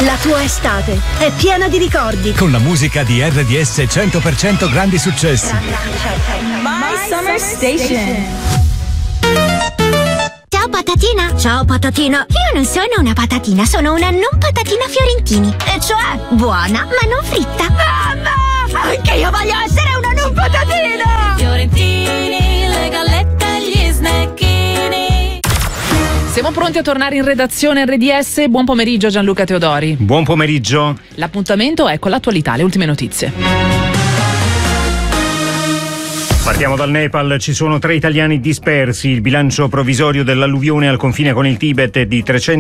La tua estate è piena di ricordi. Con la musica di RDS 100% grandi successi. My Summer Station. Ciao patatina. Ciao patatina. Io non sono una patatina, sono una non patatina Fiorentini. E cioè? Buona, ma non fritta. Ah, no! Anche io voglio essere una non patatina! Fiorentini, le gallette e gli snacchini. Siamo pronti a tornare in redazione RDS. Buon pomeriggio Gianluca Teodori. Buon pomeriggio. L'appuntamento è con l'attualità, le ultime notizie. Partiamo dal Nepal, ci sono 3 italiani dispersi, il bilancio provvisorio dell'alluvione al confine con il Tibet è di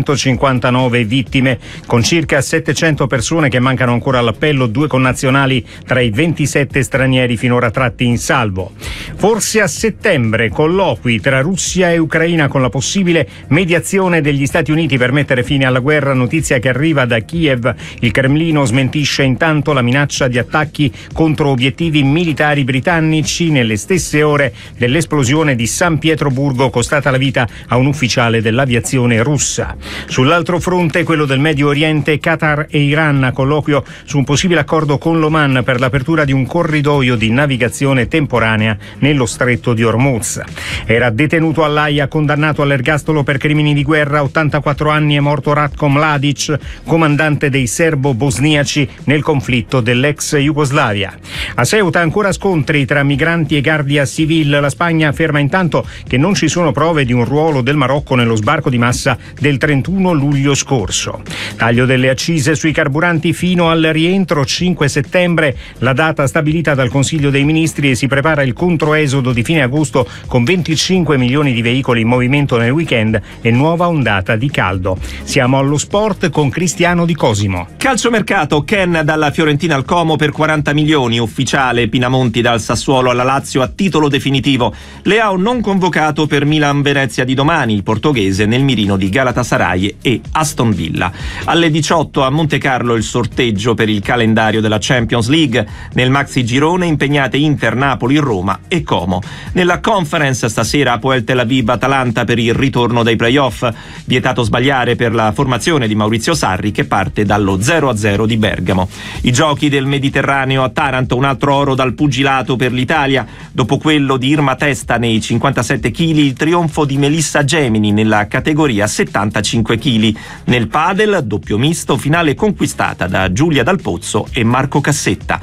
359 vittime, con circa 700 persone che mancano ancora all'appello, 2 connazionali tra i 27 stranieri finora tratti in salvo. Forse a settembre colloqui tra Russia e Ucraina con la possibile mediazione degli Stati Uniti per mettere fine alla guerra, notizia che arriva da Kiev. Il Cremlino smentisce intanto la minaccia di attacchi contro obiettivi militari britannici nelle stesse ore dell'esplosione di San Pietroburgo costata la vita a un ufficiale dell'aviazione russa. Sull'altro fronte, quello del Medio Oriente, Qatar e Iran a colloquio su un possibile accordo con l'Oman per l'apertura di un corridoio di navigazione temporanea nello stretto di Hormuz. Era detenuto all'Aia, condannato all'ergastolo per crimini di guerra, 84 anni, è morto Ratko Mladic, comandante dei serbo-bosniaci nel conflitto dell'ex Jugoslavia. A Ceuta ancora scontri tra migranti e Guardia Civil. La Spagna afferma intanto che non ci sono prove di un ruolo del Marocco nello sbarco di massa del 31 luglio scorso. Taglio delle accise sui carburanti fino al rientro 5 settembre, la data stabilita dal Consiglio dei Ministri, e si prepara il controesodo di fine agosto con 25 milioni di veicoli in movimento nel weekend e nuova ondata di caldo. Siamo allo sport con Cristiano Di Cosimo. Calciomercato, Ken dalla Fiorentina al Como per 40 milioni, ufficiale Pinamonti dal Sassuolo alla Lazio a titolo definitivo. Leao non convocato per Milan-Venezia di domani, il portoghese nel mirino di Galatasaray e Aston Villa. Alle 18 a Montecarlo il sorteggio per il calendario della Champions League. Nel maxi girone impegnate Inter, Napoli, Roma e Como. Nella Conference stasera Apoel Tel Aviv-Atalanta per il ritorno dei playoff. Vietato sbagliare per la formazione di Maurizio Sarri che parte dallo 0-0 di Bergamo. I giochi del Mediterraneo a Taranto, un altro oro dal pugilato per l'Italia. Dopo quello di Irma Testa nei 57 kg, il trionfo di Melissa Gemini nella categoria 75 kg. Nel padel, doppio misto, finale conquistata da Giulia Dal Pozzo e Marco Cassetta.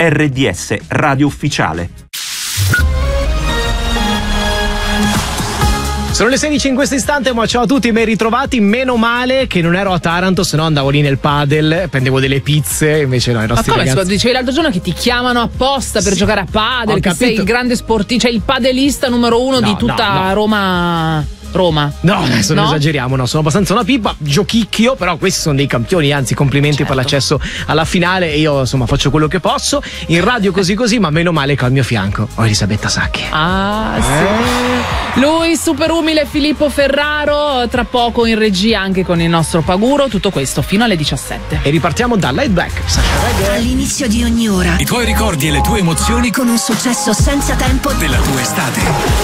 RDS Radio Ufficiale. Sono le 16 in questo istante, ma ciao a tutti, ben ritrovati. Meno male che non ero a Taranto, se no andavo lì nel padel, prendevo delle pizze, invece no, i nostri ragazzi. Ma come, ragazzi... dicevi l'altro giorno che ti chiamano apposta per giocare a padel, Ho che capito. sei il grande sportivo, cioè il padelista numero uno di tutta Roma. No, adesso non esageriamo, no, sono abbastanza una pippa, giochicchio, però questi sono dei campioni, anzi complimenti per l'accesso alla finale, e io insomma faccio quello che posso in radio così, ma meno male che al mio fianco ho Elisabetta Sacchi. Sì. Lui super umile Filippo Ferraro, tra poco in regia anche con il nostro Paguro, tutto questo fino alle 17. E ripartiamo da Laid Back. All'inizio di ogni ora I tuoi ricordi e le tue emozioni con un successo senza tempo della tua estate.